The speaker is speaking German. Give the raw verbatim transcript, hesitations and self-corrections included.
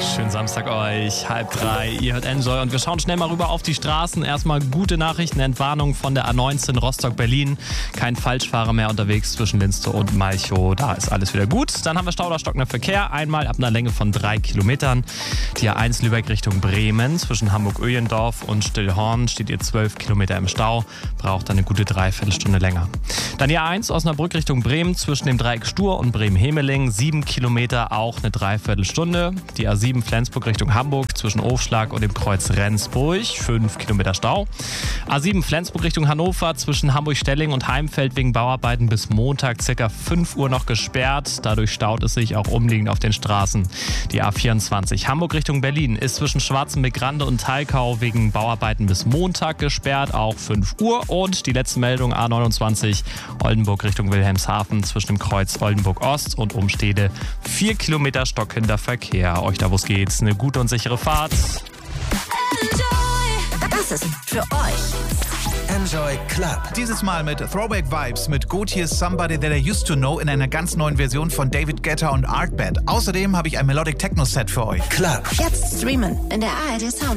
Schönen Samstag euch, halb drei, ihr hört Enjoy und wir schauen schnell mal rüber auf die Straßen. Erstmal gute Nachrichten, Entwarnung von der A neunzehn Rostock-Berlin. Kein Falschfahrer mehr unterwegs zwischen Linstow und Malchow, da ist alles wieder gut. Dann haben wir Stau oder stockender Verkehr, einmal ab einer Länge von drei Kilometern. Die A eins Lübeck Richtung Bremen, zwischen Hamburg-Öhlendorf und Stillhorn steht ihr zwölf Kilometer im Stau, braucht dann eine gute Dreiviertelstunde länger. Dann die A eins Osnabrück Richtung Bremen, zwischen dem Dreieck Stur und Bremen-Hemeling, sieben Kilometer, auch eine Dreiviertelstunde. Die A sieben Flensburg Richtung Hamburg, zwischen Aufschlag und dem Kreuz Rendsburg, fünf Kilometer Stau. A sieben Flensburg Richtung Hannover, zwischen Hamburg-Stelling und Heimfeld wegen Bauarbeiten bis Montag circa fünf Uhr noch gesperrt. Dadurch staut es sich auch umliegend auf den Straßen. Die A vierundzwanzig Hamburg Richtung Berlin ist zwischen Schwarzenbeck-Grande und Thalkau wegen Bauarbeiten bis Montag gesperrt, auch fünf Uhr. Und die letzte Meldung, A neunundzwanzig Oldenburg Richtung Wilhelmshaven, zwischen dem Kreuz Oldenburg Ost und Umstede, vier Kilometer stockender Verkehr. Euch da, wo es geht, eine gute und sichere Fahrt. Enjoy. Das ist für euch. Enjoy Club. Dieses Mal mit Throwback Vibes mit Gotye's Somebody That I Used To Know in einer ganz neuen Version von David Guetta und Artband. Außerdem habe ich ein Melodic Techno Set für euch. Club. Jetzt streamen in der A R D Sound